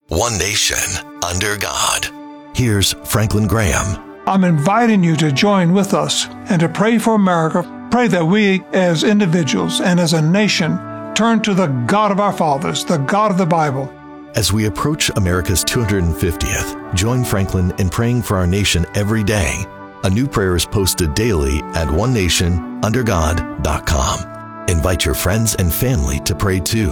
One nation, under God. Here's Franklin Graham. I'm inviting you to join with us and to pray for America. Pray that we as individuals and as a nation turn to the God of our fathers, the God of the Bible. As we approach America's 250th, join Franklin in praying for our nation every day. A new prayer is posted daily at onenationundergod.com. Invite your friends and family to pray too.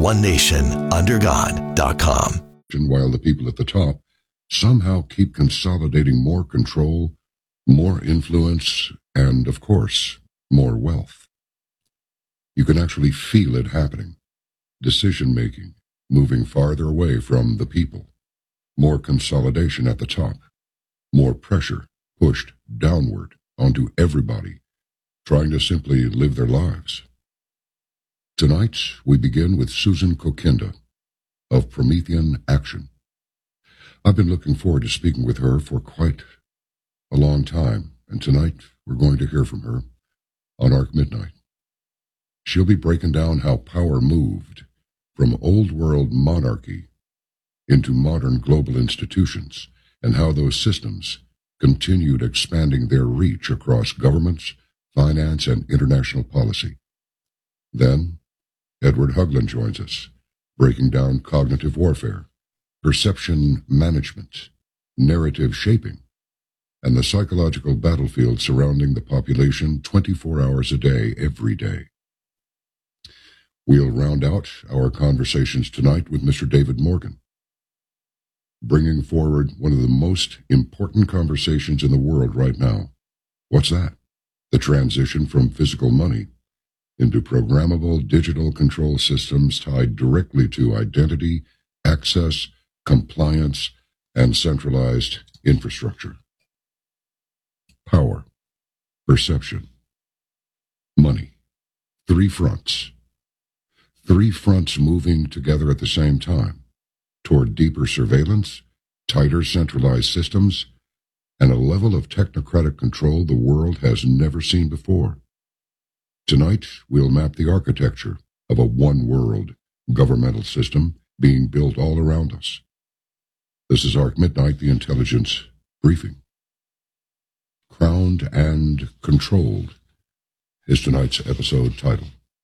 onenationundergod.com. While the people at the top somehow keep consolidating more control, more influence, and, of course, more wealth. You can actually feel it happening. Decision-making moving farther away from the people. More consolidation at the top. More pressure pushed downward onto everybody, trying to simply live their lives. Tonight, we begin with Susan Kokinda of Promethean Action. I've been looking forward to speaking with her for quite a long time, and tonight we're going to hear from her on Ark Midnight. She'll be breaking down how power moved from old-world monarchy into modern global institutions, and how those systems continued expanding their reach across governments, finance, and international policy. Then, Edward Huglin joins us, breaking down cognitive warfare, perception management, narrative shaping, and the psychological battlefield surrounding the population 24 hours a day, every day. We'll round out our conversations tonight with Mr. David Morgan, bringing forward one of the most important conversations in the world right now. What's that? The transition from physical money into programmable digital control systems tied directly to identity, access, compliance, and centralized infrastructure. Power, perception, money. Three fronts. Three fronts moving together at the same time toward deeper surveillance, tighter centralized systems, and a level of technocratic control the world has never seen before. Tonight, we'll map the architecture of a one-world governmental system being built all around us. This is Ark Midnight, the Intelligence Briefing. Crowned and Controlled is tonight's episode title.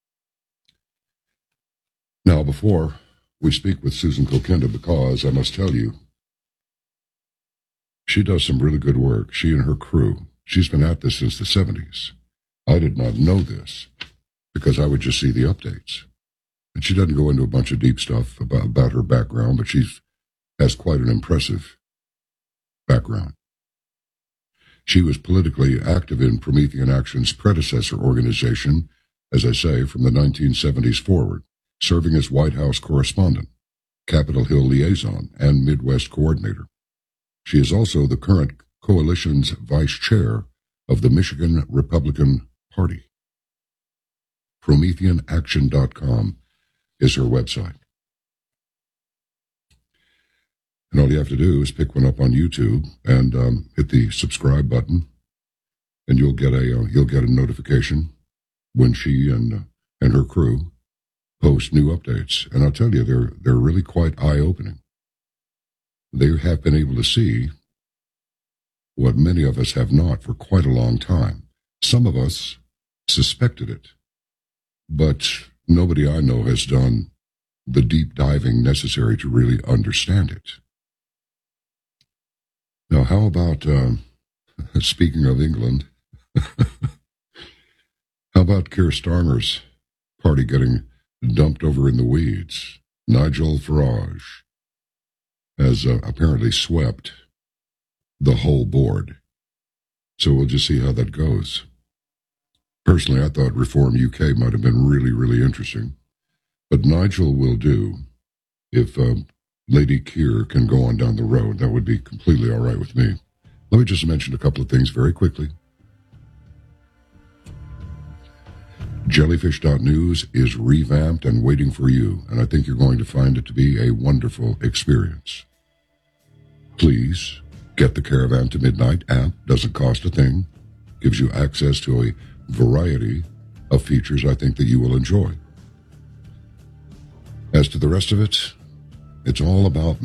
Now, before we speak with Susan Kokinda, because I must tell you, she does some really good work, she and her crew. She's been at this since the 70s. I did not know this because I would just see the updates. And she doesn't go into a bunch of deep stuff about her background, but she has quite an impressive background. She was politically active in Promethean Action's predecessor organization, as I say, from the 1970s forward, serving as White House correspondent, Capitol Hill liaison, and Midwest coordinator. She is also the current coalition's vice chair of the Michigan Republican Party. PrometheanAction.com is her website. And all you have to do is pick one up on YouTube and hit the subscribe button, and you'll get a notification when she and her crew post new updates. And I'll tell you, they're really quite eye-opening. They have been able to see what many of us have not for quite a long time. Some of us suspected it, but nobody I know has done the deep diving necessary to really understand it. Now, how about, speaking of England, how about Keir Starmer's party getting dumped over in the weeds? Nigel Farage has apparently swept the whole board. So we'll just see how that goes. Personally, I thought Reform UK might have been really, really interesting. But Nigel will do. If Lady Keir can go on down the road, that would be completely all right with me. Let me just mention a couple of things very quickly. Jellyfish.news is revamped and waiting for you, and I think you're going to find it to be a wonderful experience. Please get the Caravan to Midnight app. Doesn't cost a thing. Gives you access to a variety of features I think that you will enjoy. As to the rest of it, it's all about